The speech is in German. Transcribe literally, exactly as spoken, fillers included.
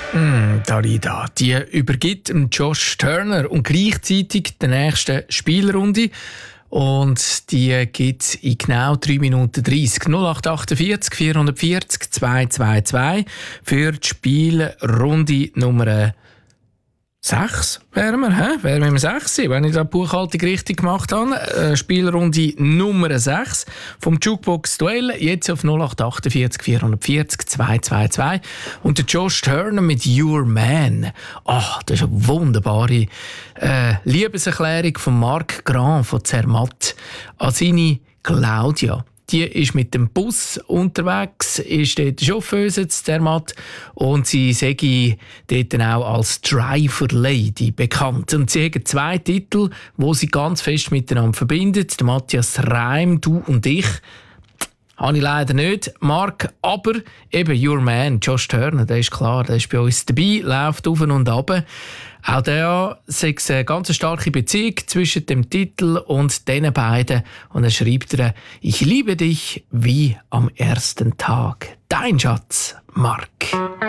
Mm, Darida, die übergibt Josh Turner und gleichzeitig die nächste Spielrunde. Und die gibt es in genau drei Minuten dreißig. null acht achtundvierzig vierhundertvierzig zweihundertzweiundzwanzig für die Spielrunde Nummer sechs wären wir, hä? Wären wir im sechs, wenn ich die Buchhaltung richtig gemacht habe. Äh, Spielrunde Nummer sechs vom Jukebox-Duell. Jetzt auf null acht achtundvierzig vierhundertvierzig zweihundertzweiundzwanzig. Und der Josh Turner mit Your Man. Ach, das ist eine wunderbare äh, Liebeserklärung von Marc Grand von Zermatt an seine Claudia. Die ist mit dem Bus unterwegs, ist dort Chauffeuse zu Zermatt und sie sei dort auch als Driver Lady bekannt. Und sie haben zwei Titel, die sie ganz fest miteinander verbindet. Der Matthias Reim, Du und ich. Habe ich leider nicht, Marc, aber eben Your Man, Josh Turner, der ist klar, der ist bei uns dabei, läuft auf und ab. Auch der sagt eine ganz starke Beziehung zwischen dem Titel und den beiden. Und er schreibt er, ich liebe dich wie am ersten Tag. Dein Schatz, Marc.